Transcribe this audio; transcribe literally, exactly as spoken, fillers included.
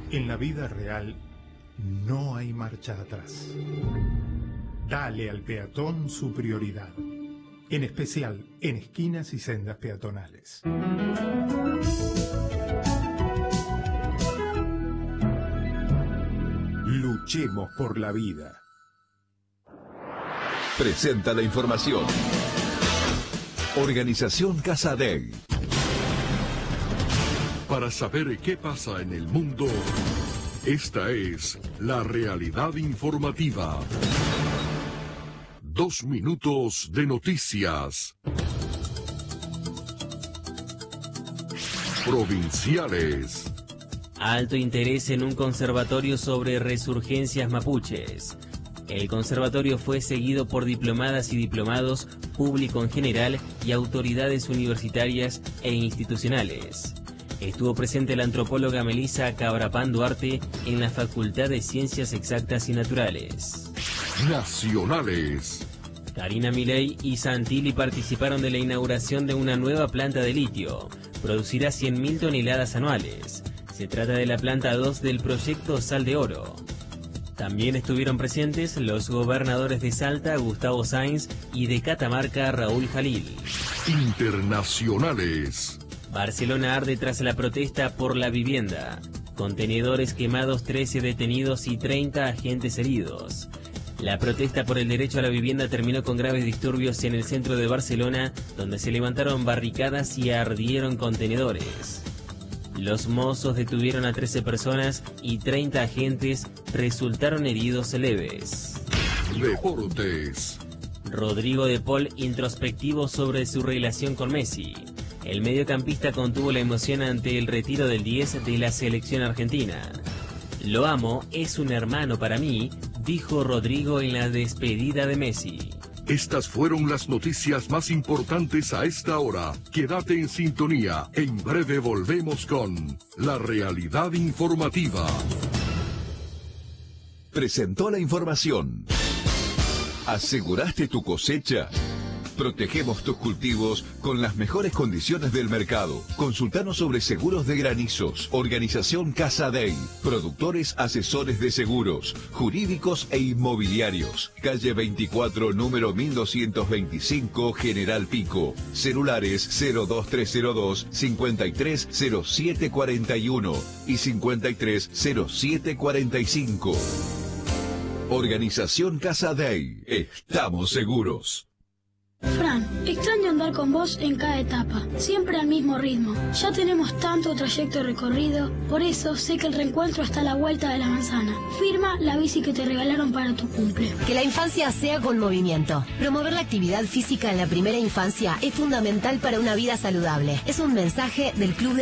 En la vida real no hay marcha atrás. Dale al peatón su prioridad, en especial en esquinas y sendas peatonales. Luchemos por la vida. Presenta la información. Organización Casadei. Para saber qué pasa en el mundo, esta es la realidad informativa. Dos minutos de noticias. Provinciales. Alto interés en un conservatorio sobre resurgencias mapuches. El conservatorio fue seguido por diplomadas y diplomados, público en general y autoridades universitarias e institucionales. Estuvo presente la antropóloga Melissa Cabrapán Duarte en la Facultad de Ciencias Exactas y Naturales. Nacionales. Karina Milei y Santilli participaron de la inauguración de una nueva planta de litio. Producirá cien mil toneladas anuales. Se trata de la planta dos del proyecto Sal de Oro. También estuvieron presentes los gobernadores de Salta, Gustavo Sáenz, y de Catamarca, Raúl Jalil. Internacionales. Barcelona arde tras la protesta por la vivienda. Contenedores quemados, trece detenidos y treinta agentes heridos. La protesta por el derecho a la vivienda terminó con graves disturbios en el centro de Barcelona, donde se levantaron barricadas y ardieron contenedores. Los mozos detuvieron a trece personas y treinta agentes resultaron heridos leves. Deportes. Rodrigo de Paul introspectivo sobre su relación con Messi. El mediocampista contuvo la emoción ante el retiro del diez de la selección argentina. Lo amo, es un hermano para mí, dijo Rodrigo en la despedida de Messi. Estas fueron las noticias más importantes a esta hora. Quédate en sintonía. En breve volvemos con la realidad informativa. Presentó la información. ¿Aseguraste tu cosecha? Protegemos tus cultivos con las mejores condiciones del mercado. Consultanos sobre seguros de granizos. Organización Casadei. Productores asesores de seguros, jurídicos e inmobiliarios. Calle veinticuatro, número mil doscientos veinticinco, General Pico. Celulares cero dos tres cero dos, cincuenta y tres cero siete cuarenta y uno y cincuenta y tres cero siete cuarenta y cinco. Organización Casadei. Estamos seguros. Fran, extraño andar con vos en cada etapa, siempre al mismo ritmo. Ya tenemos tanto trayecto recorrido, por eso sé que el reencuentro está a la vuelta de la manzana. Firma la bici que te regalaron para tu cumple. Que la infancia sea con movimiento. Promover la actividad física en la primera infancia es fundamental para una vida saludable. Es un mensaje del Club de